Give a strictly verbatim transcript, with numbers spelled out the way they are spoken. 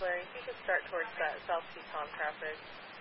Larry, if you could start towards that South Teton traffic.